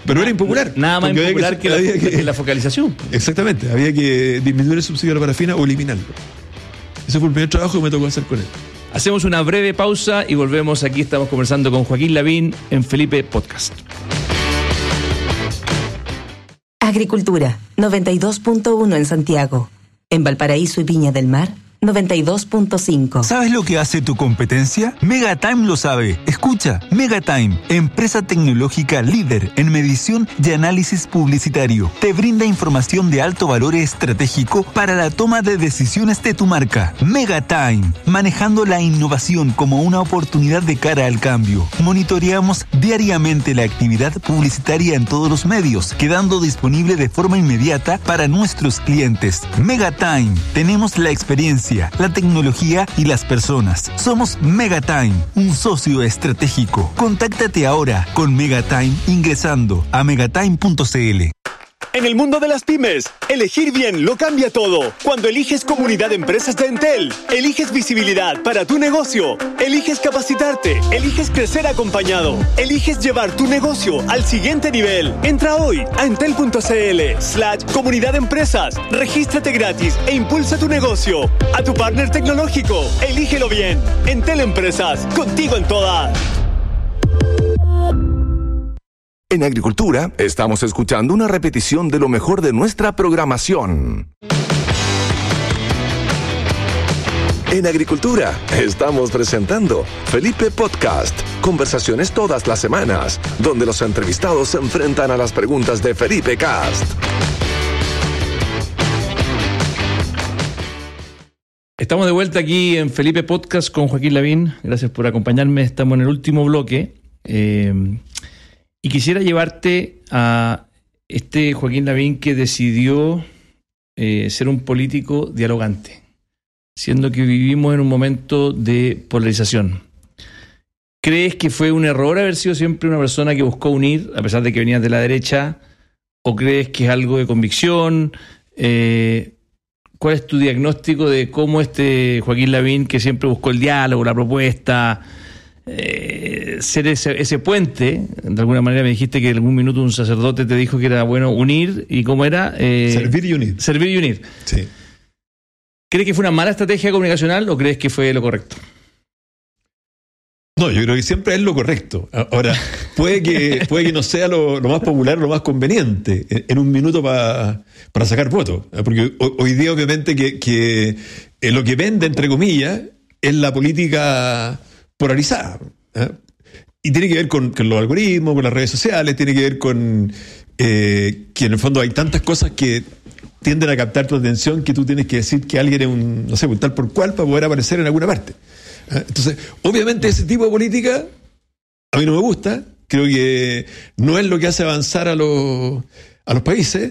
Pero era impopular. Nada más impopular que la focalización. Exactamente, había que disminuir el subsidio a la parafina o eliminarlo. Ese fue el primer trabajo que me tocó hacer con él. Hacemos una breve pausa y volvemos. Aquí estamos conversando con Joaquín Lavín en Felipe Podcast. Agricultura, 92.1 en Santiago. En Valparaíso y Viña del Mar, 92.5. ¿Sabes lo que hace tu competencia? Megatime lo sabe. Escucha, Megatime, empresa tecnológica líder en medición y análisis publicitario. Te brinda información de alto valor estratégico para la toma de decisiones de tu marca. Megatime, manejando la innovación como una oportunidad de cara al cambio. Monitoreamos diariamente la actividad publicitaria en todos los medios, quedando disponible de forma inmediata para nuestros clientes. Megatime, tenemos la experiencia, la tecnología y las personas. Somos Megatime, un socio estratégico. Contáctate ahora con Megatime ingresando a megatime.cl. En el mundo de las pymes, elegir bien lo cambia todo. Cuando eliges Comunidad de Empresas de Entel, eliges visibilidad para tu negocio, eliges capacitarte, eliges crecer acompañado, eliges llevar tu negocio al siguiente nivel. Entra hoy a entel.cl/Comunidad de Empresas, regístrate gratis e impulsa tu negocio. A tu partner tecnológico, elígelo bien. Entel Empresas, contigo en todas. En Agricultura, estamos escuchando una repetición de lo mejor de nuestra programación. En Agricultura, estamos presentando Felipe Podcast. Conversaciones todas las semanas, donde los entrevistados se enfrentan a las preguntas de Felipe Cast. Estamos de vuelta aquí en Felipe Podcast con Joaquín Lavín. Gracias por acompañarme. Estamos en el último bloque. Y quisiera llevarte a este Joaquín Lavín que decidió ser un político dialogante, siendo que vivimos en un momento de polarización. ¿Crees que fue un error haber sido siempre una persona que buscó unir, a pesar de que venías de la derecha? ¿O crees que es algo de convicción? ¿Cuál es tu diagnóstico de cómo este Joaquín Lavín, que siempre buscó el diálogo, la propuesta, ser ese puente? De alguna manera me dijiste que en algún minuto un sacerdote te dijo que era bueno unir, ¿y cómo era? Servir y unir. Servir y unir. Sí. ¿Crees que fue una mala estrategia comunicacional o crees que fue lo correcto? No, yo creo que siempre es lo correcto. Ahora, puede que no sea lo más popular, lo más conveniente en un minuto para sacar votos. Porque hoy día, obviamente, que lo que vende, entre comillas, es la política polarizada. Y tiene que ver con los algoritmos, con las redes sociales, tiene que ver con que en el fondo hay tantas cosas que tienden a captar tu atención que tú tienes que decir que alguien es un tal por cual para poder aparecer en alguna parte. Entonces, obviamente ese tipo de política a mí no me gusta, creo que no es lo que hace avanzar a los países,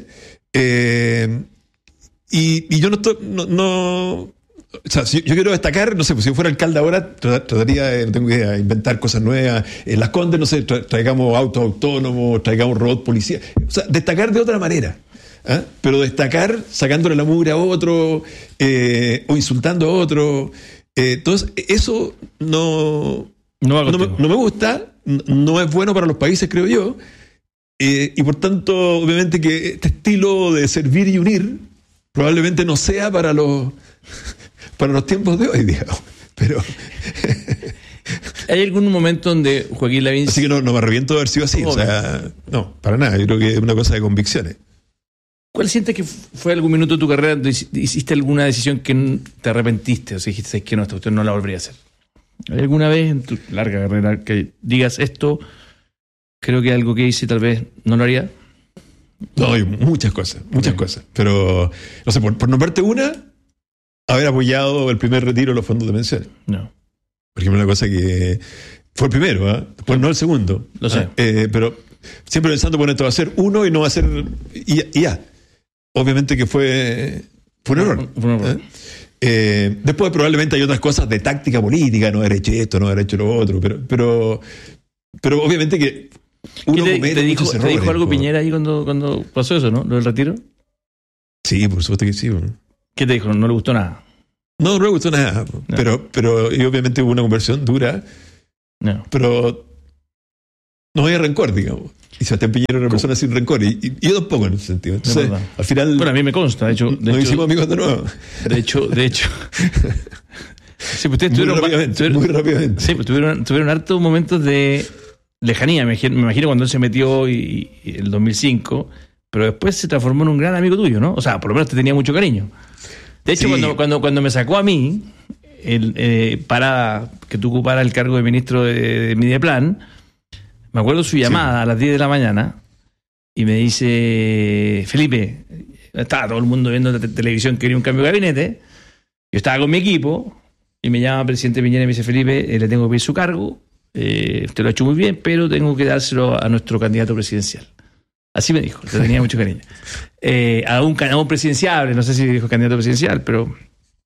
y yo o sea, si yo quiero destacar, no sé, pues si yo fuera alcalde ahora, trataría de, no tengo idea, inventar cosas nuevas. En Las Condes, no sé, traigamos autos autónomos, traigamos robot policía. O sea, destacar de otra manera. Pero destacar sacándole la mugre a otro, o insultando a otro. Entonces, eso no me gusta, no es bueno para los países, creo yo. Y por tanto, obviamente que este estilo de servir y unir probablemente no sea para los tiempos de hoy, digamos. Pero ¿hay algún momento donde Joaquín Lavín... Así que no me arrepiento de haber sido así. O sea, no, para nada. Yo creo que es una cosa de convicciones. ¿Cuál sientes que fue algún minuto de tu carrera donde hiciste alguna decisión que te arrepentiste? O sea, dijiste que no, esta cuestión no la volvería a hacer. ¿Hay alguna vez en tu larga carrera que digas esto, creo que algo que hice tal vez no lo haría? No, hay muchas cosas. Pero, no sé, por nombrarte una, haber apoyado el primer retiro de los fondos de pensiones. No. Por ejemplo, una cosa que fue el primero, después no el segundo. Lo sé. Pero siempre pensando, bueno, esto va a ser uno y no va a ser... Y ya. Obviamente que fue un error. Después probablemente hay otras cosas de táctica política, no haber hecho esto, no haber hecho lo otro, pero obviamente que uno comete muchos errores. ¿Te dijo algo Piñera ahí cuando pasó eso, no? ¿Lo del retiro? Sí, por supuesto que sí. ¿Qué te dijo? ¿No le gustó nada? No le gustó nada. No. Pero y obviamente hubo una conversión dura. No. Pero no había rencor, digamos. Y Sebastián Piñera era una persona sin rencor, y yo tampoco en ese sentido. Entonces, al final... Bueno, a mí me consta, de hecho... Nos hicimos amigos de nuevo. De hecho... Sí, pues ustedes muy rápidamente. Sí, pues tuvieron hartos momentos de lejanía, me imagino cuando él se metió y el 2005, pero después se transformó en un gran amigo tuyo, ¿no? O sea, por lo menos te tenía mucho cariño. De hecho, sí. cuando me sacó a mí, para que tú ocuparas el cargo de ministro de Mideplan, me acuerdo su llamada a las 10 de la mañana y me dice: Felipe, estaba todo el mundo viendo la televisión, quería un cambio de gabinete, yo estaba con mi equipo y me llama el presidente Piñera y me dice: Felipe, le tengo que pedir su cargo, usted lo ha hecho muy bien, pero tengo que dárselo a nuestro candidato presidencial. Así me dijo, le tenía mucho cariño. A un presidenciable, no sé si dijo candidato presidencial, pero...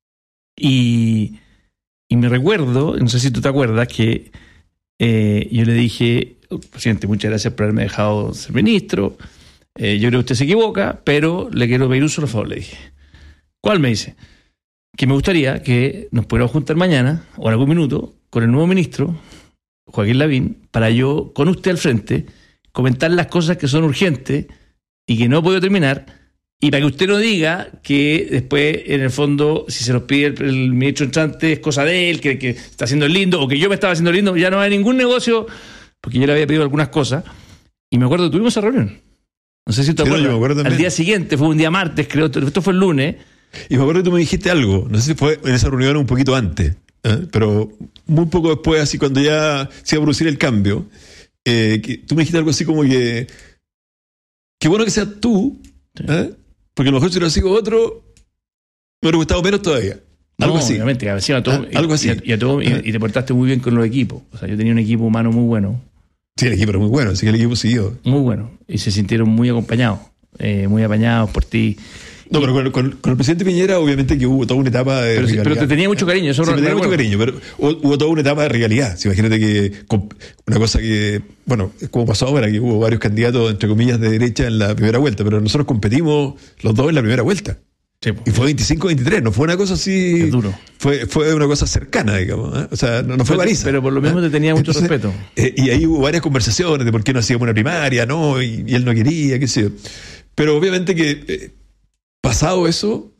Y me recuerdo, no sé si tú te acuerdas, que yo le dije: presidente, muchas gracias por haberme dejado ser ministro, yo creo que usted se equivoca, pero le quiero pedir un solo favor, le dije. ¿Cuál? Me dice: que me gustaría que nos pudiéramos juntar mañana, o en algún minuto, con el nuevo ministro, Joaquín Lavín, para yo, con usted al frente, comentar las cosas que son urgentes y que no he podido terminar, y para que usted no diga que después, en el fondo, si se nos pide el ministro entrante, es cosa de él, que está haciendo el lindo, o que yo me estaba haciendo lindo, ya no hay ningún negocio, porque yo le había pedido algunas cosas. Y me acuerdo, tuvimos esa reunión. No sé si te acuerdas. Sí, no, yo me acuerdo también. Al día siguiente, fue un día martes, creo, esto fue el lunes. Y me acuerdo que tú me dijiste algo, no sé si fue en esa reunión un poquito antes, pero muy poco después, así cuando ya se iba a producir el cambio, que tú me dijiste algo así como que qué bueno que seas tú, porque a lo mejor si hubiera sido otro, me hubiera gustado menos todavía. Algo así. Obviamente, algo así. Y te portaste muy bien con los equipos. O sea, yo tenía un equipo humano muy bueno. Sí, el equipo era muy bueno, así que el equipo siguió. Muy bueno. Y se sintieron muy acompañados, muy apañados por ti. No, pero con el presidente Piñera, obviamente que hubo toda una etapa de rivalidad. Pero te tenía mucho cariño, eso sí, me tenía mucho cariño, pero hubo toda una etapa de rivalidad. Si imagínate que una cosa que, bueno, es como pasó ahora, que hubo varios candidatos, entre comillas, de derecha en la primera vuelta, pero nosotros competimos los dos en la primera vuelta. Sí, y fue 25-23, no fue una cosa así. Es duro. Fue una cosa cercana, digamos. O sea, no fue paliza. Pero por lo mismo te tenía mucho respeto. Y ahí hubo varias conversaciones de por qué no hacíamos una primaria, ¿no? Y él no quería, qué sé yo. Pero obviamente que. Pasado eso,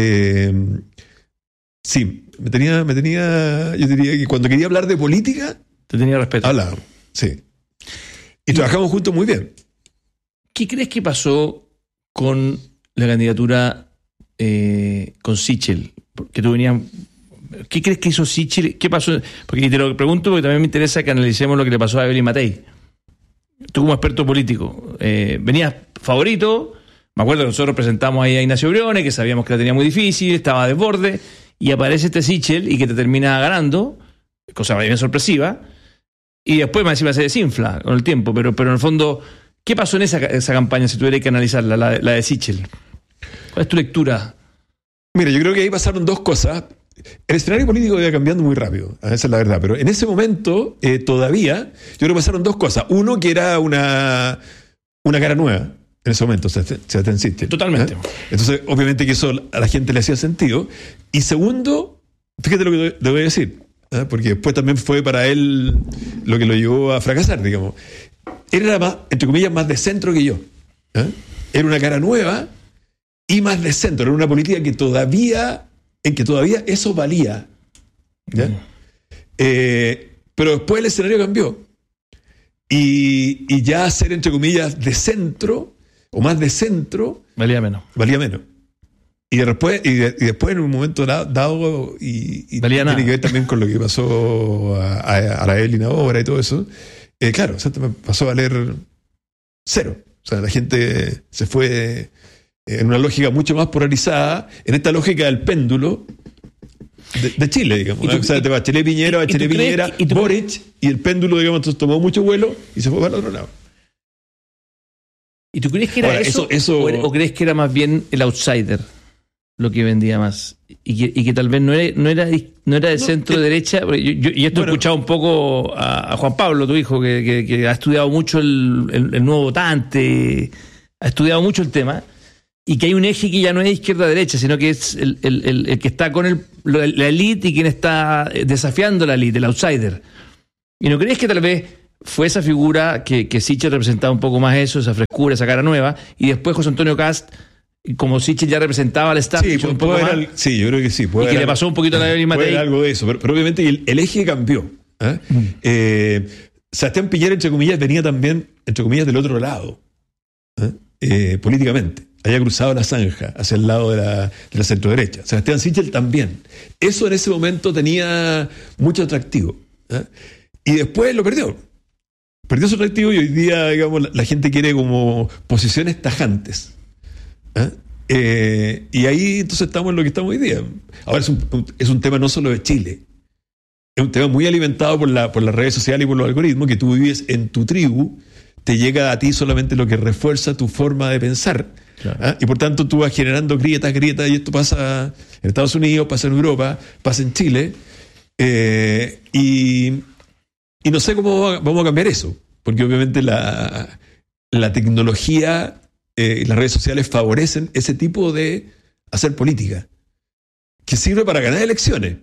sí, me tenía, yo diría que cuando quería hablar de política... Te tenía respeto. Hablábamos, sí. Y trabajamos juntos muy bien. ¿Qué crees que pasó con la candidatura con Sichel? Que tú venías... ¿Qué crees que hizo Sichel? ¿Qué pasó? Porque te lo pregunto porque también me interesa que analicemos lo que le pasó a Evelyn Matei. Tú como experto político, venías favorito... Me acuerdo que nosotros presentamos ahí a Ignacio Briones, que sabíamos que la tenía muy difícil, estaba a desborde, y aparece este Sichel y que te termina ganando, cosa bien sorpresiva, y después más encima se desinfla con el tiempo, pero en el fondo, ¿qué pasó en esa campaña si tuviera que analizarla, la de Sichel? ¿Cuál es tu lectura? Mira, yo creo que ahí pasaron dos cosas. El escenario político iba cambiando muy rápido, esa es la verdad, pero en ese momento todavía, yo creo que pasaron dos cosas. Uno, que era una cara nueva. En ese momento, Sebastián Sichel. Totalmente. Entonces, obviamente que eso a la gente le hacía sentido. Y segundo, fíjate lo que le voy a decir, porque después también fue para él lo que lo llevó a fracasar, digamos. Él era más, entre comillas, más de centro que yo. Era una cara nueva y más de centro. Era una política en que todavía eso valía. Pero después el escenario cambió. Y ya ser, entre comillas, de centro... o más de centro, valía menos. Y después en un momento dado, y tiene nada. Que ver también con lo que pasó a la Evelyn ahora y todo eso, claro, o sea, pasó a valer cero. O sea, la gente se fue en una lógica mucho más polarizada, en esta lógica del péndulo de Chile, digamos. O sea, te va Bachelet Piñera, Boric, y el péndulo, digamos, entonces tomó mucho vuelo y se fue para el otro lado. ¿Y tú crees que era eso o crees que era más bien el outsider lo que vendía más? Y que tal vez no era de centro-derecha. Y esto he escuchado un poco a Juan Pablo, tu hijo, que ha estudiado mucho el nuevo votante, ha estudiado mucho el tema, y que hay un eje que ya no es izquierda-derecha, sino que es el que está con la élite y quien está desafiando la élite, el outsider. ¿Y no crees que tal vez fue esa figura que Sichel representaba un poco más eso, esa frescura, esa cara nueva, y después José Antonio Cast, como Sichel ya representaba al Estado, sí, un poco más, sí, yo creo que sí. Y que le pasó un poquito a la Evelyn Matei. Puede haber algo de eso, pero obviamente el eje cambió. Sebastián Piñera, entre comillas, venía también, entre comillas, del otro lado, políticamente. Había cruzado la zanja hacia el lado de la centroderecha. Sebastián Sichel también. Eso en ese momento tenía mucho atractivo. Y después lo perdió. Perdió su atractivo y hoy día, digamos, la gente quiere como posiciones tajantes. Y ahí entonces estamos en lo que estamos hoy día. Ahora es un tema no solo de Chile. Es un tema muy alimentado por las redes sociales y por los algoritmos, que tú vives en tu tribu, te llega a ti solamente lo que refuerza tu forma de pensar. Claro. Y por tanto tú vas generando grietas, y esto pasa en Estados Unidos, pasa en Europa, pasa en Chile, y no sé cómo vamos a cambiar eso, porque obviamente la tecnología y las redes sociales favorecen ese tipo de hacer política, que sirve para ganar elecciones,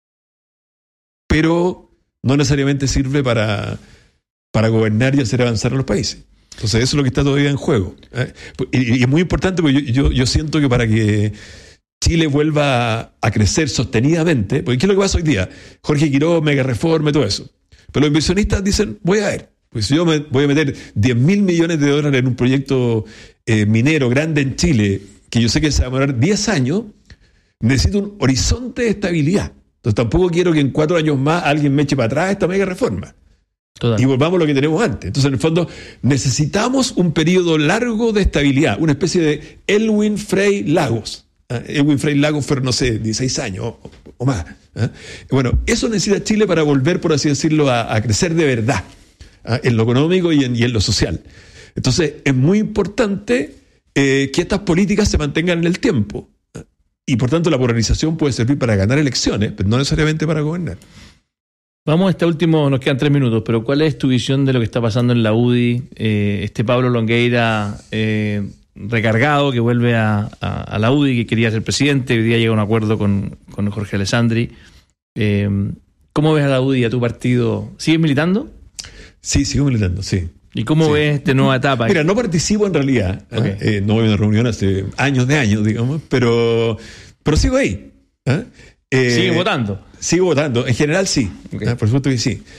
pero no necesariamente sirve para gobernar y hacer avanzar a los países. Entonces eso es lo que está todavía en juego. Y es muy importante porque yo siento que para que Chile vuelva a crecer sostenidamente, porque ¿qué es lo que pasa hoy día? Jorge Quiroz, mega reforma y todo eso. Pero los inversionistas dicen, voy a ver, pues si yo voy a meter $10.000 millones en un proyecto minero grande en Chile, que yo sé que se va a demorar 10 años, necesito un horizonte de estabilidad. Entonces tampoco quiero que en 4 años más alguien me eche para atrás esta mega reforma. Total. Y volvamos a lo que tenemos antes. Entonces, en el fondo, necesitamos un periodo largo de estabilidad, una especie de Elwin Frey Lagos. Elwin Frey Lagos fueron, no sé, 16 años o más. Bueno, eso necesita Chile para volver, por así decirlo, a crecer de verdad, en lo económico y en lo social. Entonces, es muy importante que estas políticas se mantengan en el tiempo. Y, por tanto, la polarización puede servir para ganar elecciones, pero no necesariamente para gobernar. Vamos a este último, nos quedan 3 minutos, pero ¿cuál es tu visión de lo que está pasando en la UDI? Pablo Longueira recargado, que vuelve a la UDI, que quería ser presidente, hoy día llega a un acuerdo con Jorge Alessandri. ¿Cómo ves a la UDI, a tu partido? ¿Sigues militando? Sí, sigo militando, sí. ¿Y cómo ves esta nueva etapa? Mira, no participo en realidad. Okay. No voy a una reunión hace años, digamos, pero sigo ahí. ¿Sigue votando? Sigo votando, en general sí, okay. Por supuesto que sí.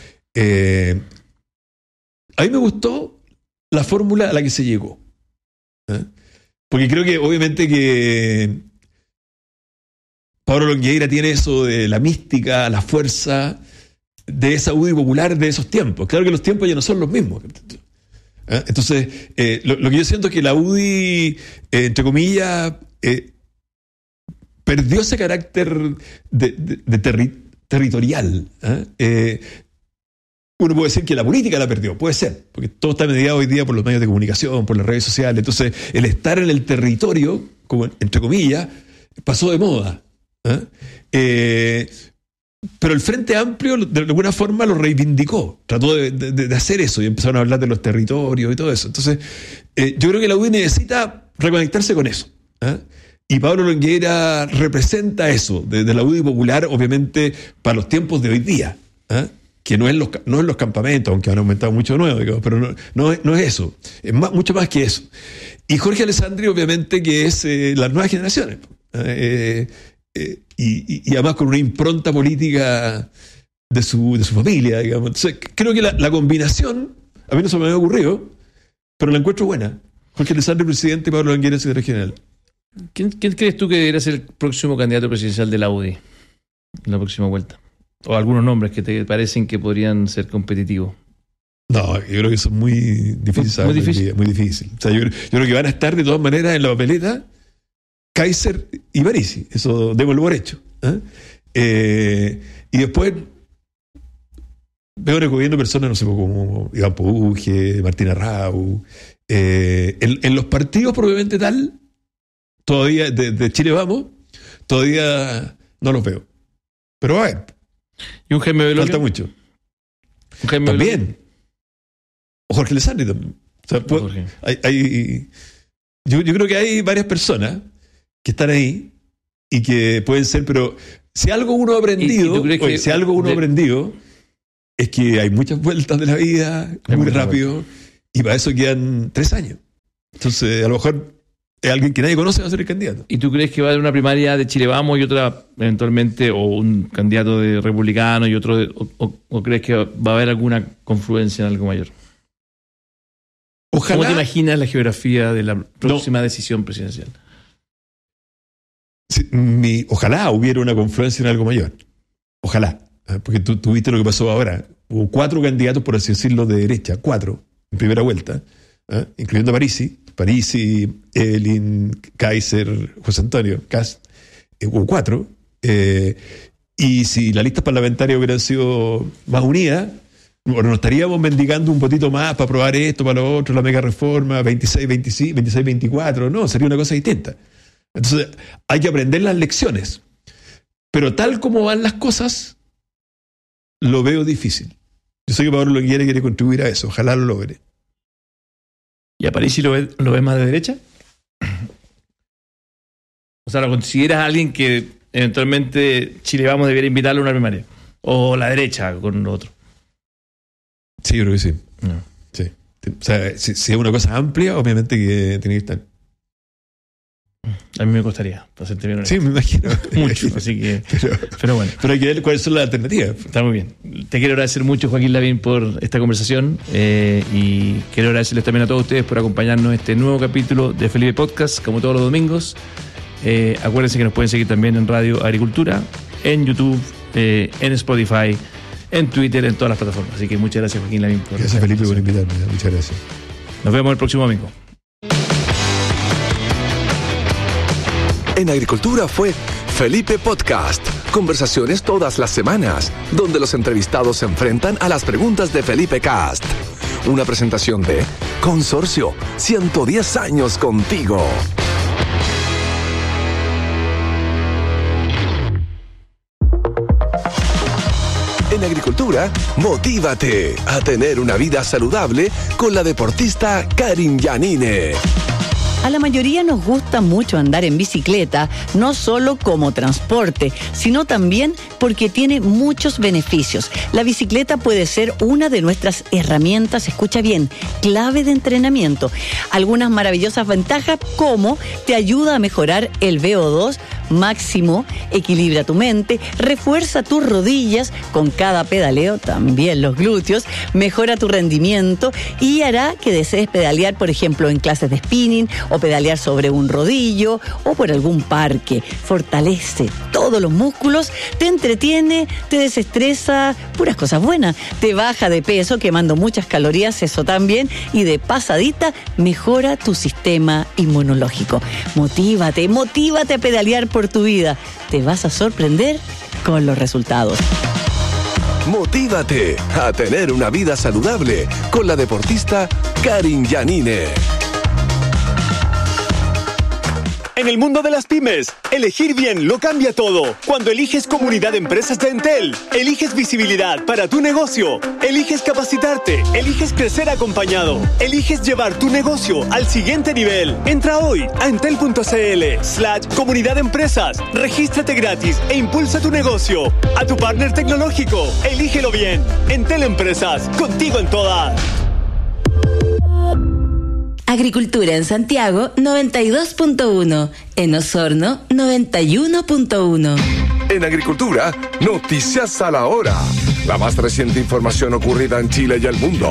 A mí me gustó la fórmula a la que se llegó, porque creo que obviamente que Pablo Longueira tiene eso de la mística, la fuerza de esa UDI popular de esos tiempos. Claro que los tiempos ya no son los mismos. Entonces, lo que yo siento es que la UDI, entre comillas, perdió ese carácter territorial. Uno puede decir que la política la perdió, puede ser, porque todo está mediado hoy día por los medios de comunicación, por las redes sociales. Entonces, el estar en el territorio, como entre comillas, pasó de moda. Pero el Frente Amplio, de alguna forma, lo reivindicó. Trató de hacer eso y empezaron a hablar de los territorios y todo eso. Entonces, yo creo que la UDI necesita reconectarse con eso. Y Pablo Longueira representa eso, de la UDI popular, obviamente, para los tiempos de hoy día, que no es los campamentos, aunque han aumentado mucho de nuevo, digamos, pero no es eso, es mucho más que eso. Y Jorge Alessandri, obviamente, que es las nuevas generaciones, y además con una impronta política de su familia, digamos. Entonces, creo que la combinación, a mí no se me había ocurrido, pero la encuentro buena. Jorge Alessandri, presidente, y Pablo Longueira, secretario general. ¿Quién crees tú que debería ser el próximo candidato presidencial de la UDI en la próxima vuelta? ¿O algunos nombres que te parecen que podrían ser competitivos? No, yo creo que eso es muy difícil. Muy difícil. Muy difícil. O sea, yo creo que van a estar de todas maneras en la papeleta Kaiser y Parisi. Eso démoslo por hecho. Y después veo recogiendo personas, no sé, como Iván Puge, Martín Arrau. En los partidos probablemente tal, todavía de Chile Vamos, todavía no los veo. Pero a ver. ¿Y un Jaime Belolio? Falta mucho. ¿Un Jaime también. Belolio? O Jorge Alessandri también. O sea, yo creo que hay varias personas que están ahí y que pueden ser, pero si algo uno ha aprendido, es que hay muchas vueltas de la vida, muy rápido, y para eso quedan 3 años. Entonces, a lo mejor es alguien que nadie conoce va a ser el candidato. ¿Y tú crees que va a haber una primaria de Chile Vamos y otra eventualmente, o un candidato de republicano y otro o crees que va a haber alguna confluencia en algo mayor? Ojalá. ¿Cómo te imaginas la geografía de la próxima decisión presidencial? Sí, ojalá hubiera una confluencia en algo mayor. Ojalá. Porque tú viste lo que pasó ahora. Hubo 4 candidatos, por así decirlo, de derecha. 4 en primera vuelta. Incluyendo a Parisi, Elin, Kaiser, José Antonio, Kast. Hubo 4. Y si la lista parlamentaria hubiera sido más unida, bueno, nos estaríamos mendigando un poquito más para aprobar esto, para lo otro, la mega reforma, 26-24, no, sería una cosa distinta. Entonces, hay que aprender las lecciones. Pero tal como van las cosas, lo veo difícil. Yo sé que Pablo quiere contribuir a eso, ojalá lo logre. ¿Y a Parisi lo ves más de derecha? O sea, ¿lo consideras alguien que eventualmente Chile Vamos debiera invitarle a una primaria? ¿O la derecha con lo otro? Sí, yo creo que sí. No. Sí. O sea, si es una cosa amplia, obviamente que tiene que estar. A mí me costaría, para serte bien honesto. Sí, me imagino. Mucho, así que... Pero bueno. Pero hay que ver cuáles son las alternativas. Está muy bien. Te quiero agradecer mucho, Joaquín Lavín, por esta conversación y quiero agradecerles también a todos ustedes por acompañarnos en este nuevo capítulo de Felipe Podcast, como todos los domingos. Acuérdense que nos pueden seguir también en Radio Agricultura, en YouTube, en Spotify, en Twitter, en todas las plataformas. Así que muchas gracias, Joaquín Lavín. Gracias, Felipe, por invitarme. Muchas gracias. Nos vemos el próximo domingo. En Agricultura fue Felipe Podcast. Conversaciones todas las semanas, donde los entrevistados se enfrentan a las preguntas de Felipe Cast. Una presentación de Consorcio, 110 años contigo. En Agricultura, motívate a tener una vida saludable con la deportista Karin Yanine. A la mayoría nos gusta mucho andar en bicicleta, no solo como transporte, sino también porque tiene muchos beneficios. La bicicleta puede ser una de nuestras herramientas, escucha bien, clave de entrenamiento. Algunas maravillosas ventajas como te ayuda a mejorar el VO2 máximo, equilibra tu mente, refuerza tus rodillas con cada pedaleo, también los glúteos, mejora tu rendimiento y hará que desees pedalear, por ejemplo, en clases de spinning o pedalear sobre un rodillo o por algún parque. Fortalece todos los músculos, te entretiene, te desestresa, puras cosas buenas. Te baja de peso quemando muchas calorías, eso también, y de pasadita mejora tu sistema inmunológico. Motívate a pedalear por tu vida. Te vas a sorprender con los resultados. Motívate a tener una vida saludable con la deportista Karin Yanine. En el mundo de las pymes, elegir bien lo cambia todo. Cuando eliges Comunidad de Empresas de Entel, eliges visibilidad para tu negocio, eliges capacitarte, eliges crecer acompañado, eliges llevar tu negocio al siguiente nivel. Entra hoy a entel.cl/Comunidad de Empresas, regístrate gratis e impulsa tu negocio. A tu partner tecnológico, elígelo bien. Entel Empresas, contigo en todas. Agricultura en Santiago 92.1, en Osorno 91.1. En Agricultura, noticias a la hora. La más reciente información ocurrida en Chile y el mundo.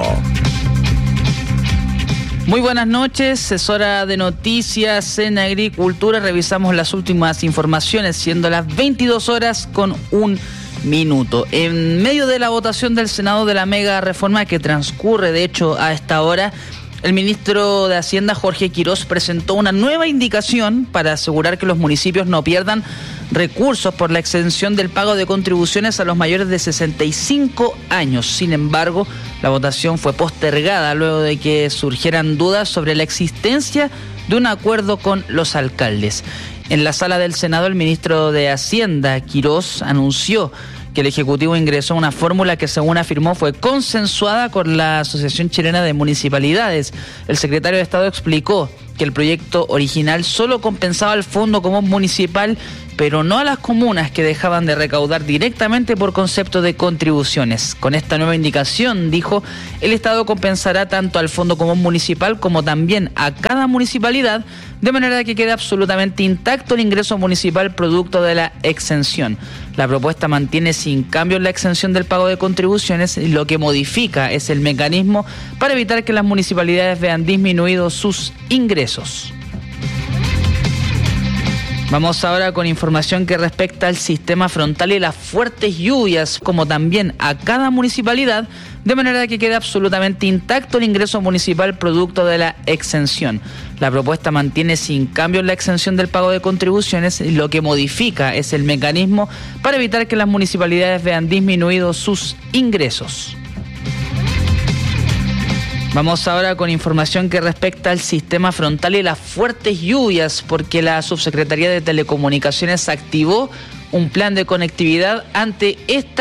Muy buenas noches, es hora de noticias en Agricultura. Revisamos las últimas informaciones, siendo las 22 horas con un minuto. En medio de la votación del Senado de la mega reforma que transcurre, de hecho, a esta hora, el ministro de Hacienda, Jorge Quirós, presentó una nueva indicación para asegurar que los municipios no pierdan recursos por la exención del pago de contribuciones a los mayores de 65 años. Sin embargo, la votación fue postergada luego de que surgieran dudas sobre la existencia de un acuerdo con los alcaldes. En la sala del Senado, el ministro de Hacienda, Quirós, anunció que el Ejecutivo ingresó una fórmula que, según afirmó, fue consensuada con la Asociación Chilena de Municipalidades. El secretario de Estado explicó que el proyecto original solo compensaba al Fondo Común Municipal pero no a las comunas que dejaban de recaudar directamente por concepto de contribuciones. Con esta nueva indicación, dijo, el Estado compensará tanto al Fondo Común Municipal como también a cada municipalidad, de manera que quede absolutamente intacto el ingreso municipal producto de la exención. La propuesta mantiene sin cambio la exención del pago de contribuciones y lo que modifica es el mecanismo para evitar que las municipalidades vean disminuidos sus ingresos. Vamos ahora con información que respecta al sistema frontal y las fuertes lluvias, como también a cada municipalidad, de manera que quede absolutamente intacto el ingreso municipal producto de la exención. La propuesta mantiene sin cambio la exención del pago de contribuciones y lo que modifica es el mecanismo para evitar que las municipalidades vean disminuidos sus ingresos. Vamos ahora con información que respecta al sistema frontal y las fuertes lluvias, porque la Subsecretaría de Telecomunicaciones activó un plan de conectividad ante esta